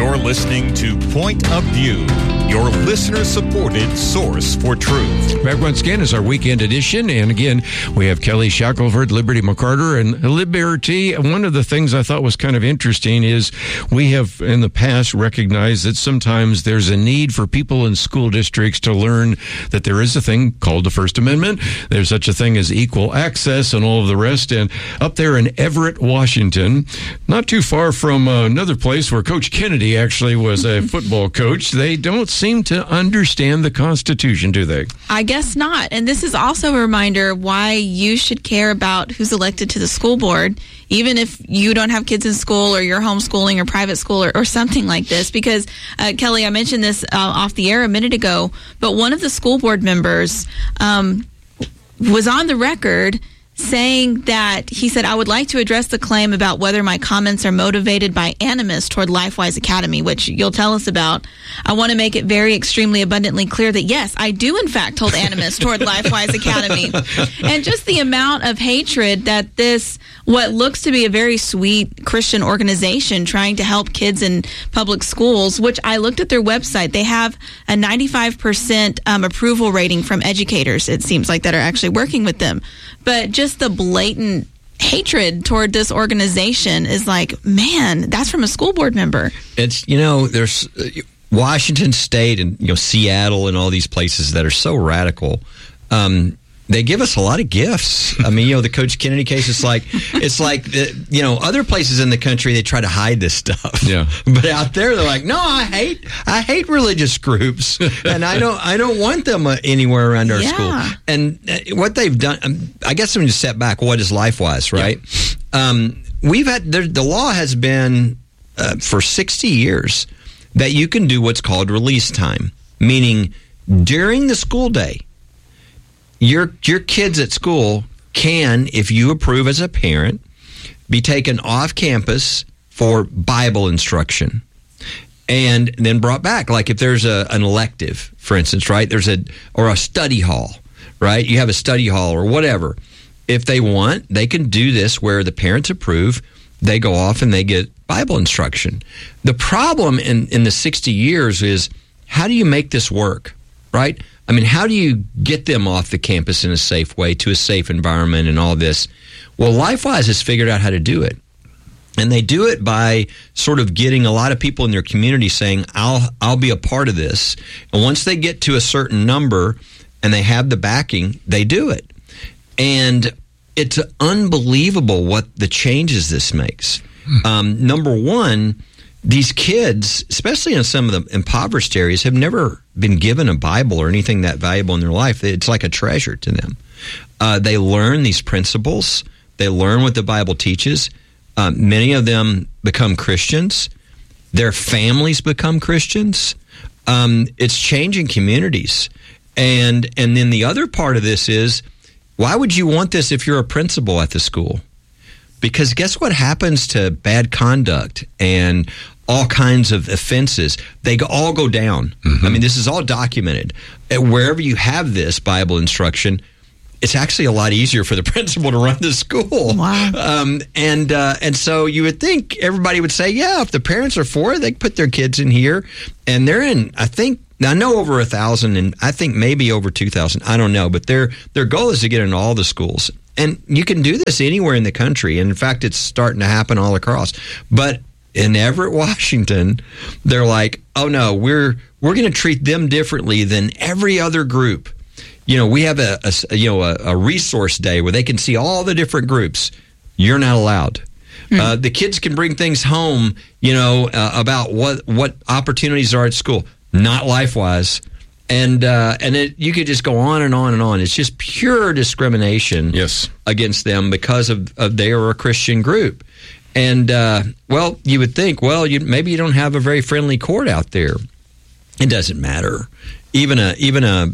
You're listening to Point of View, your listener-supported source for truth. Back once again is our weekend edition, and again, we have Kelly Shackelford, Liberty McCarter, and Liberty. One of the things I thought was kind of interesting is we have in the past recognized that sometimes there's a need for people in school districts to learn that there is a thing called the First Amendment. There's such a thing as equal access and all of the rest. And up there in Everett, Washington, not too far from another place where Coach Kennedy actually was a football coach, they don't seem to understand the Constitution, do they? I guess not. And this is also a reminder why you should care about who's elected to the school board, even if you don't have kids in school or you're homeschooling or private school or something like this. Because, Kelly, I mentioned this off the air a minute ago, but one of the school board members was on the record saying that he said, I would like to address the claim about whether my comments are motivated by animus toward LifeWise Academy, which you'll tell us about. I want to make it very extremely abundantly clear that, yes, I do, in fact, hold animus toward LifeWise Academy. And just the amount of hatred that this, what looks to be a very sweet Christian organization trying to help kids in public schools, which I looked at their website. They have a 95% approval rating from educators, it seems like, that are actually working with them. But just the blatant hatred toward this organization is like, man, that's from a school board member. It's, there's Washington State and, Seattle and all these places that are so radical. They give us a lot of gifts. I mean, the Coach Kennedy case, it's like, other places in the country, they try to hide this stuff. Yeah. But out there, they're like, no, I hate religious groups, and I don't want them anywhere around our school. And what they've done, I guess I'm going to step back. What is LifeWise, right? Yeah. We've had, the law has been for 60 years that you can do what's called release time, meaning during the school day, your kids at school can, if you approve as a parent, be taken off campus for Bible instruction and then brought back. Like if there's an elective, for instance, right? Or a study hall, right? You have a study hall or whatever. If they want, they can do this where the parents approve. They go off and they get Bible instruction. The problem in the 60 years is, how do you make this work, right? I mean, how do you get them off the campus in a safe way to a safe environment and all this? Well, LifeWise has figured out how to do it. And they do it by sort of getting a lot of people in their community saying, I'll be a part of this. And once they get to a certain number and they have the backing, they do it. And it's unbelievable what the changes this makes. Number one, these kids, especially in some of the impoverished areas, have never been given a Bible or anything that valuable in their life. It's like a treasure to them. They learn these principles. They learn what the Bible teaches. Many of them become Christians. Their families become Christians. It's changing communities. And then the other part of this is, why would you want this if you're a principal at the school? Because guess what happens to bad conduct and all kinds of offenses? They all go down. Mm-hmm. I mean, this is all documented. Wherever you have this Bible instruction, it's actually a lot easier for the principal to run the school. Wow. And so you would think everybody would say, yeah, if the parents are for it, they can put their kids in here. And they're in, I know over 1,000, and I think maybe over 2,000. I don't know. But their goal is to get into all the schools. And you can do this anywhere in the country. And in fact, it's starting to happen all across. But in Everett, Washington, they're like, oh no, we're going to treat them differently than every other group. We have a resource day where they can see all the different groups. You're not allowed. Mm-hmm. The kids can bring things home, about what opportunities are at school. Not LifeWise. And you could just go on and on and on. It's just pure discrimination against them because of they are a Christian group. And, you would think, maybe you don't have a very friendly court out there. It doesn't matter. Even a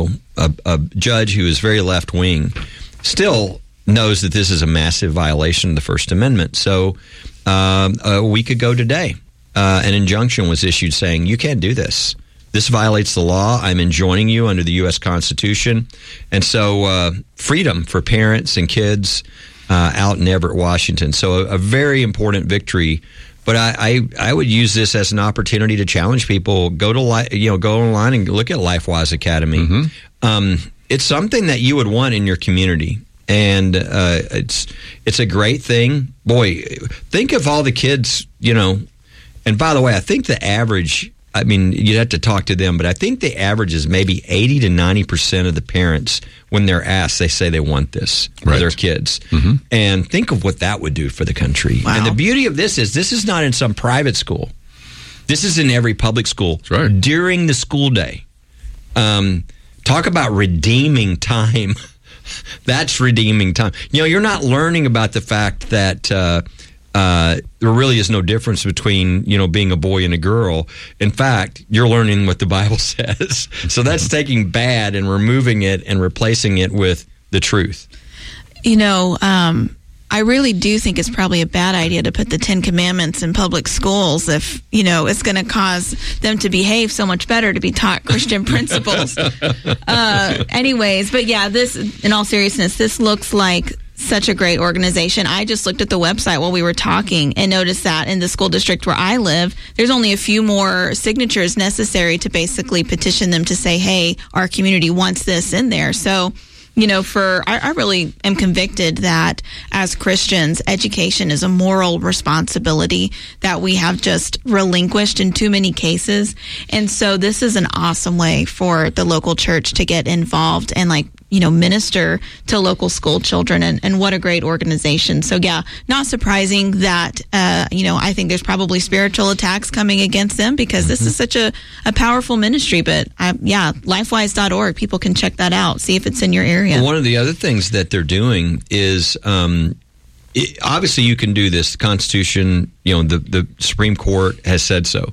judge who is very left wing still knows that this is a massive violation of the First Amendment. So a week ago today, an injunction was issued saying you can't do this. This violates the law. I'm enjoining you under the U.S. Constitution. And so freedom for parents and kids out in Everett, Washington. So a very important victory But I would use this as an opportunity to challenge people. Go online and look at LifeWise Academy. It's something that you would want in your community. And it's a great thing. Boy, think of all the kids, and by the way, I think the average, you'd have to talk to them, but I think the average is maybe 80 to 90% of the parents, when they're asked, they say they want this for their kids. And think of what that would do for the country. Wow. And the beauty of this is not in some private school. This is in every public school during the school day. Talk about redeeming time. That's redeeming time. You're not learning about the fact that there really is no difference between, being a boy and a girl. In fact, you're learning what the Bible says. So that's taking bad and removing it and replacing it with the truth. I really do think it's probably a bad idea to put the 10 Commandments in public schools if, it's going to cause them to behave so much better, to be taught Christian principles. Anyways, but yeah, this, in all seriousness, this looks like such a great organization. I just looked at the website while we were talking and noticed that in the school district where I live, there's only a few more signatures necessary to basically petition them to say, hey, our community wants this in there. So, I really am convicted that as Christians, education is a moral responsibility that we have just relinquished in too many cases. And so this is an awesome way for the local church to get involved and minister to local school children, and what a great organization. So yeah, not surprising that, I think there's probably spiritual attacks coming against them because this is such a powerful ministry. But lifewise.org, people can check that out, see if it's in your area. Well, one of the other things that they're doing is, obviously you can do this. The Constitution, the Supreme Court has said so.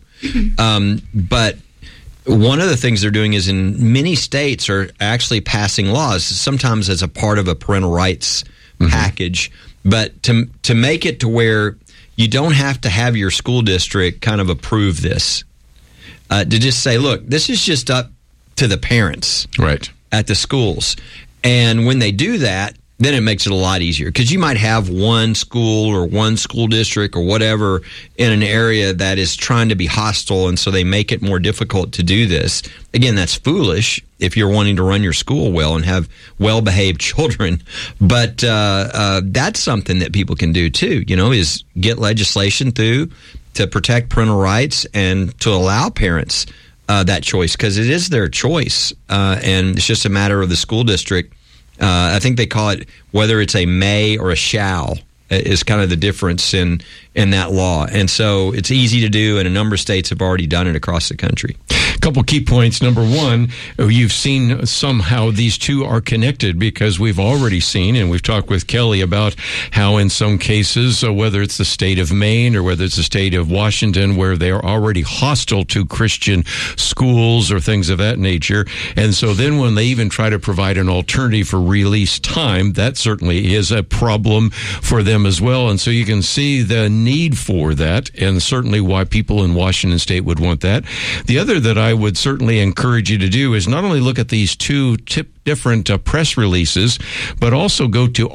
But one of the things they're doing is in many states are actually passing laws, sometimes as a part of a parental rights package, but to make it to where you don't have to have your school district kind of approve this. To just say, look, this is just up to the parents at the schools. And when they do that, then it makes it a lot easier because you might have one school or one school district or whatever in an area that is trying to be hostile, and so they make it more difficult to do this. Again, that's foolish if you're wanting to run your school well and have well-behaved children. But that's something that people can do too, is get legislation through to protect parental rights and to allow parents that choice because it is their choice. And it's just a matter of the school district. I think they call it whether it's a may or a shall is kind of the difference in that law. And so it's easy to do, and a number of states have already done it across the country. A couple key points. Number one, you've seen somehow these two are connected because we've already seen, and we've talked with Kelly about how in some cases, whether it's the state of Maine or whether it's the state of Washington, where they are already hostile to Christian schools or things of that nature. And so then when they even try to provide an alternative for release time, that certainly is a problem for them as well. And so you can see the need for that, and certainly why people in Washington State would want that. The other that I would certainly encourage you to do is not only look at these two different press releases, but also go to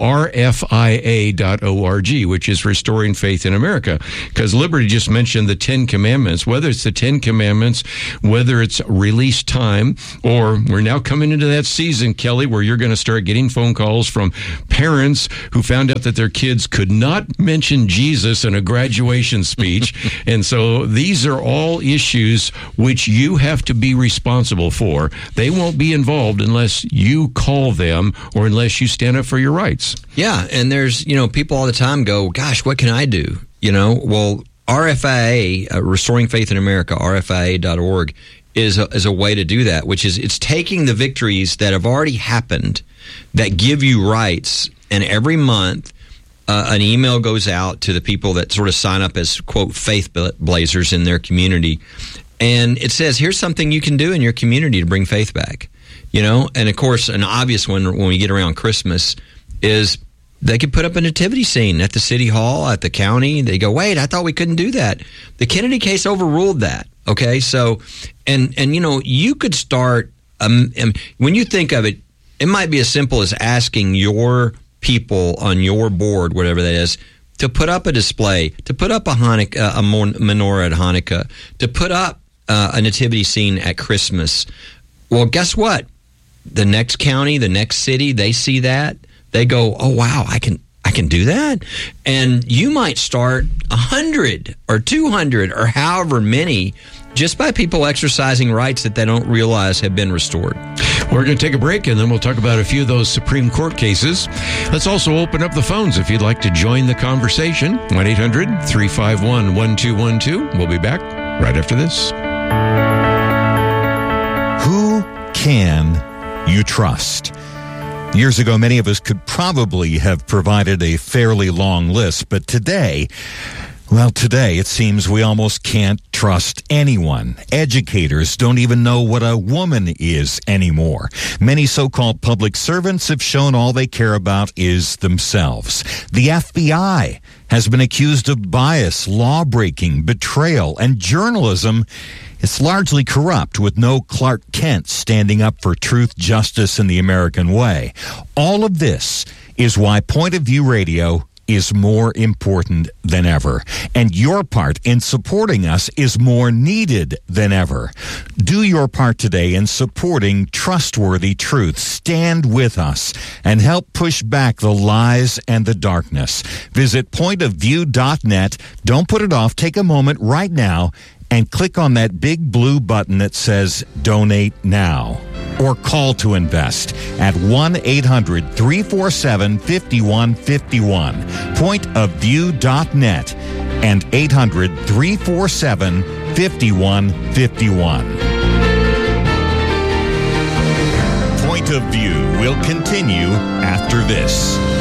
rfia.org, which is Restoring Faith in America. Because Liberty just mentioned the 10 Commandments, whether it's the 10 Commandments, whether it's release time, or we're now coming into that season, Kelly, where you're going to start getting phone calls from parents who found out that their kids could not mention Jesus in a graduation speech. And so these are all issues which you have to be responsible for. They won't be involved unless you call them or unless you stand up for your rights. Yeah, and there's, people all the time go, gosh, what can I do? Well, RFIA, Restoring Faith in America, rfia.org, is a way to do that, which is it's taking the victories that have already happened that give you rights, and every month an email goes out to the people that sort of sign up as, quote, faith blazers in their community. And it says, here's something you can do in your community to bring faith back. And of course, an obvious one when we get around Christmas is they could put up a nativity scene at the city hall, at the county. They go, wait, I thought we couldn't do that. The Kennedy case overruled that. Okay, so, and you could start, when you think of it, it might be as simple as asking your people on your board, whatever that is, to put up a display, to put up a Hanukkah, a menorah at Hanukkah, to put up a nativity scene at Christmas. Well, guess what? The next county, the next city, they see that. They go, oh, wow, I can do that. And you might start 100 or 200 or however many just by people exercising rights that they don't realize have been restored. We're going to take a break, and then we'll talk about a few of those Supreme Court cases. Let's also open up the phones if you'd like to join the conversation. 1-800-351-1212. We'll be back right after this. Who can you trust? Years ago, many of us could probably have provided a fairly long list, but today it seems we almost can't trust anyone. Educators don't even know what a woman is anymore. Many so-called public servants have shown all they care about is themselves. The FBI has been accused of bias, law-breaking, betrayal, and journalism. It's largely corrupt, with no Clark Kent standing up for truth, justice, and the American way. All of this is why Point of View Radio is more important than ever. And your part in supporting us is more needed than ever. Do your part today in supporting trustworthy truth. Stand with us and help push back the lies and the darkness. Visit pointofview.net. Don't put it off. Take a moment right now and click on that big blue button that says Donate Now, or call to invest at 1-800-347-5151, pointofview.net, and 800-347-5151. Point of View will continue after this.